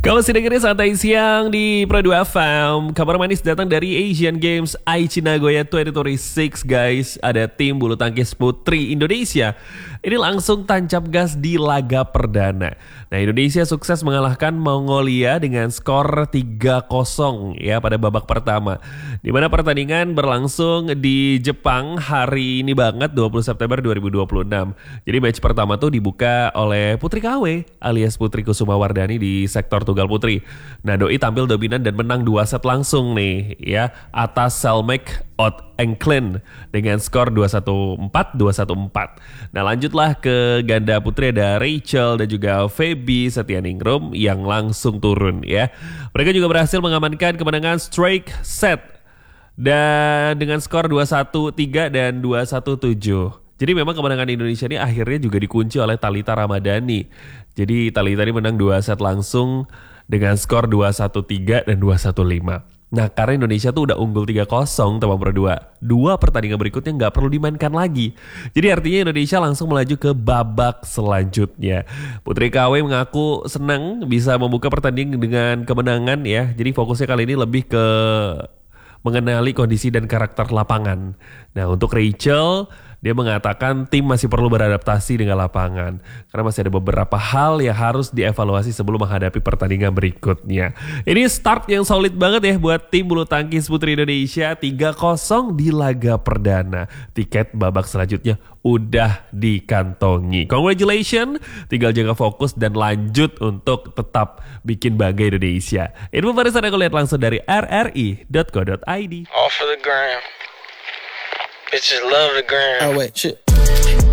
Kamu sedang dengerin Santai Siang di Pro 2 FM. Kabar manis datang dari Asian Games Aichi Nagoya 2026 guys. Ada tim bulu tangkis putri Indonesia. Ini langsung tancap gas di laga perdana. Nah, Indonesia sukses mengalahkan Mongolia dengan skor 3-0 ya pada babak pertama. Di mana pertandingan berlangsung di Jepang hari ini banget 20 September 2026. Jadi match pertama tuh dibuka oleh Putri KW alias Putri Kusuma Wardani di sektor tunggal putri. Nah, Doi tampil dominan dan menang 2 set langsung nih ya atas Selmek Oud Enklin dengan skor 2-1-4, 2-1-4. Nah, lanjutlah ke ganda putri ada Rachel dan juga Feby Setianingrum yang langsung turun ya. Mereka juga berhasil mengamankan kemenangan straight set dan dengan skor 2-1-3 dan 2-1-7. Jadi memang kemenangan Indonesia ini akhirnya juga dikunci oleh Thalita Ramadhani. Jadi Thalita ini menang 2 set langsung dengan skor 2-1-3 dan 2-1-5. Nah, karena Indonesia tuh udah unggul 3-0 teman berdua. 2 pertandingan berikutnya nggak perlu dimainkan lagi. Jadi artinya Indonesia langsung melaju ke babak selanjutnya. Putri KW mengaku senang bisa membuka pertandingan dengan kemenangan ya. Jadi fokusnya kali ini lebih ke mengenali kondisi dan karakter lapangan. Nah, untuk Rachel, dia mengatakan tim masih perlu beradaptasi dengan lapangan karena masih ada beberapa hal yang harus dievaluasi sebelum menghadapi pertandingan berikutnya. Ini start yang solid banget ya buat tim bulu tangkis putri Indonesia 3-0 di laga perdana. Tiket babak selanjutnya udah dikantongi. Congratulations, tinggal jaga fokus dan lanjut untuk tetap bikin bangga Indonesia. Info barisan aku lihat langsung dari rri.co.id. All for the gram. Bitches love the gram. Oh wait, shit.